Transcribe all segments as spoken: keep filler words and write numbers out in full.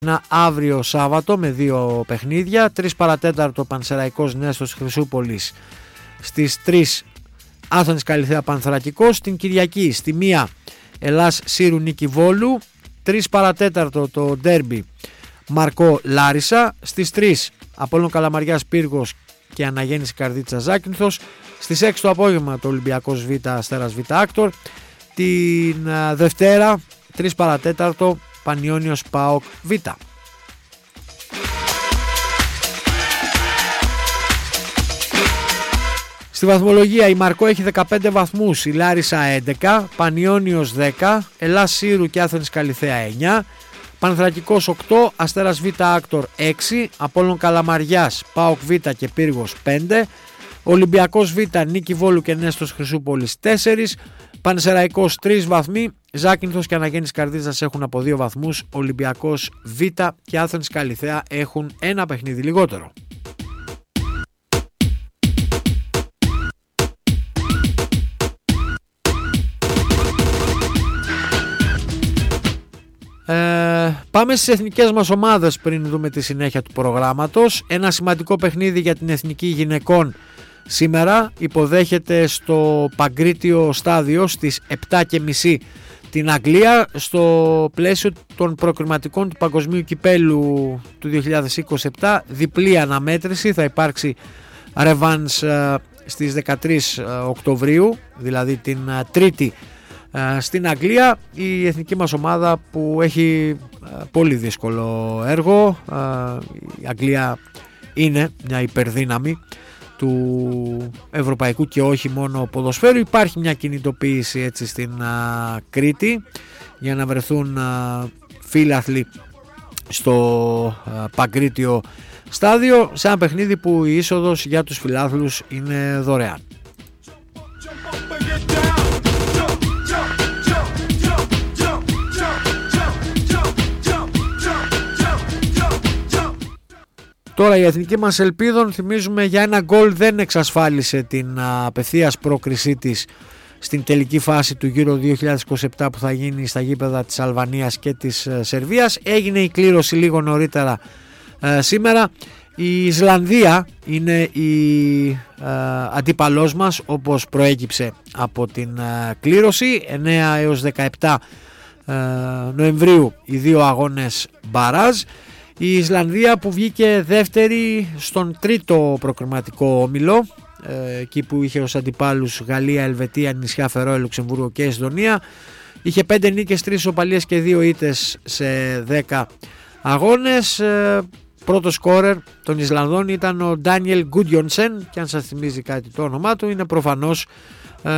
αύριο Σάββατο με δύο παιχνίδια. Τρεις παρατέταρτο Πανσεραϊκός Νέστος Χρυσούπολης. Στις τρεις Άθωνης Καλιθέα Πανθρακικός. Την Κυριακή στη μία Ελλάς Σύρου Νίκη Βόλου. Τρεις παρατέταρτο το ντέρμπι Μαρκό Λάρισα. Στις τρεις Απόλλων Καλαμαριάς Πύργος και Αναγέννηση Καρδίτσα Ζάκυνθος. Στις έξι το απόγευμα το Ολυμπιακός Β Αστέρας Β Άκτορ. Την uh, Δευτέρα τρεις παρατέταρτο Πανιόνιος ΠΑΟΚ Β. Στη βαθμολογία η Μαρκό έχει δεκαπέντε βαθμούς, η Λάρισα έντεκα, Πανιόνιος δέκα, Ελλάς Σύρου και Άθωνης Καλιθέα εννιά, Πανθρακικός οκτώ, Αστέρας Β Άκτορ έξι, Απόλλων Καλαμαριάς, ΠΑΟΚ Β και Πύργος πέντε, Ολυμπιακός Β, Νίκη Βόλου και Νέστος Χρυσούπολης τέσσερα, Πανσεραϊκός τρεις βαθμοί, Ζάκυνθος και Αναγέννηση Καρδίτσας έχουν από δύο βαθμούς, Ολυμπιακός Β και Άθωνης Καλιθέα έχουν ένα παιχνίδι λιγότερο. Ε, πάμε στις εθνικές μας ομάδες πριν δούμε τη συνέχεια του προγράμματος. Ένα σημαντικό παιχνίδι για την εθνική γυναικών σήμερα υποδέχεται στο Παγκρίτιο στάδιο στις επτά και μισή την Αγγλία στο πλαίσιο των προκριματικών του Παγκοσμίου Κυπέλου του δύο χιλιάδες είκοσι επτά. Διπλή αναμέτρηση, θα υπάρξει ρεβάνς στις δεκατρείς Οκτωβρίου, δηλαδή την Τρίτη στην Αγγλία. Η εθνική μας ομάδα που έχει πολύ δύσκολο έργο. Η Αγγλία είναι μια υπερδύναμη του ευρωπαϊκού και όχι μόνο ποδοσφαίρου. Υπάρχει μια κινητοποίηση έτσι στην α, Κρήτη για να βρεθούν α, φίλαθλοι στο α, Παγκρίτιο στάδιο, σε ένα παιχνίδι που η είσοδος για τους φιλάθλους είναι δωρεάν. Τώρα η εθνική μας ελπίδων, θυμίζουμε, για ένα γκολ δεν εξασφάλισε την απευθείας πρόκρισή της στην τελική φάση του Euro δύο χιλιάδες είκοσι επτά που θα γίνει στα γήπεδα της Αλβανίας και της Σερβίας. Έγινε η κλήρωση λίγο νωρίτερα ε, σήμερα. Η Ισλανδία είναι η ε, αντίπαλός μας, όπως προέκυψε από την ε, κλήρωση. εννέα έως δεκαεπτά ε, Νοεμβρίου οι δύο αγώνες μπαράζ. Η Ισλανδία που βγήκε δεύτερη στον τρίτο προκριματικό όμιλο, εκεί που είχε ως αντιπάλους Γαλλία, Ελβετία, νησιά Φερόε, Λουξεμβούργο και Εσδονία, είχε πέντε νίκες, τρεις ισοπαλίες και δύο ήττες σε δέκα αγώνες. Πρώτο σκόρερ των Ισλανδών ήταν ο Ντάνιελ Γκούντιονσεν, και αν σας θυμίζει κάτι το όνομά του, είναι προφανώς ε,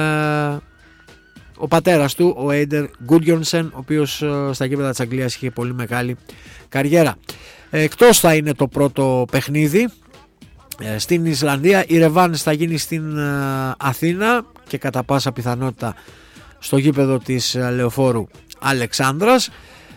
ο πατέρας του, ο Έιντερ Γκούντιονσεν, ο οποίος στα γήπεδα της Αγγλίας είχε πολύ μεγάλη καριέρα. Εκτός θα είναι το πρώτο παιχνίδι στην Ισλανδία. Η ρεβάνς θα γίνει στην Αθήνα και κατά πάσα πιθανότητα στο γήπεδο της Λεωφόρου Αλεξάνδρας.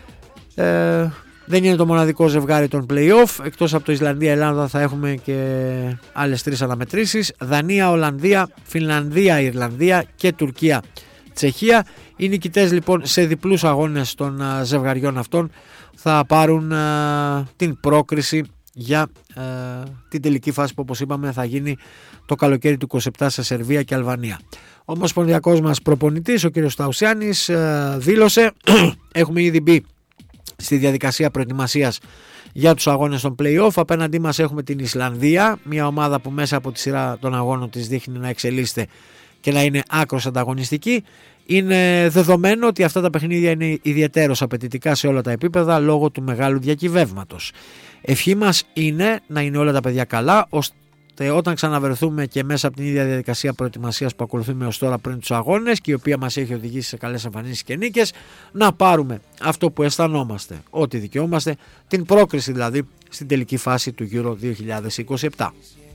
ε, Δεν είναι το μοναδικό ζευγάρι των play-off. Εκτός από το Ισλανδία-Ελλάδα θα έχουμε και άλλες τρεις αναμετρήσεις: Δανία, Ολλανδία, Φινλανδία, Ιρλανδία και Τουρκία, Τσεχία. Οι νικητές λοιπόν σε διπλούς αγώνες των α, ζευγαριών αυτών θα πάρουν α, την πρόκριση για α, την τελική φάση που, όπως είπαμε, θα γίνει το καλοκαίρι του είκοσι επτά σε Σερβία και Αλβανία. Ο ομοσπονδιακός μας προπονητής, ο κ. Σταουσιάνης, α, δήλωσε έχουμε ήδη μπει στη διαδικασία προετοιμασίας για τους αγώνες των play-off. Απέναντί μας έχουμε την Ισλανδία, μια ομάδα που μέσα από τη σειρά των αγώνων της δείχνει να εξελίσσεται και να είναι άκρως ανταγωνιστική. Είναι δεδομένο ότι αυτά τα παιχνίδια είναι ιδιαιτέρως απαιτητικά σε όλα τα επίπεδα λόγω του μεγάλου διακυβεύματος. Ευχή μας είναι να είναι όλα τα παιδιά καλά, ώστε όταν ξαναβρεθούμε και μέσα από την ίδια διαδικασία προετοιμασίας που ακολουθούμε ως τώρα πριν τους αγώνες και η οποία μας έχει οδηγήσει σε καλές εμφανίσεις και νίκες, να πάρουμε αυτό που αισθανόμαστε, ότι δικαιούμαστε, την πρόκριση δηλαδή στην τελική φάση του Euro δύο χιλιάδες είκοσι επτά.